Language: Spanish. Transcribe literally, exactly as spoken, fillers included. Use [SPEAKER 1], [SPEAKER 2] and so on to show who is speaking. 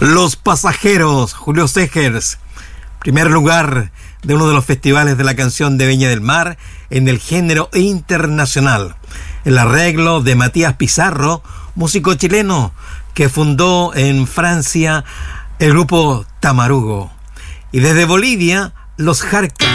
[SPEAKER 1] Los Pasajeros, Julio Segers, primer lugar de uno de los festivales de la canción de Viña del Mar en el género internacional. El arreglo de Matías Pizarro, músico chileno que fundó en Francia el grupo Tamarugo. Y desde Bolivia, los Jarcas.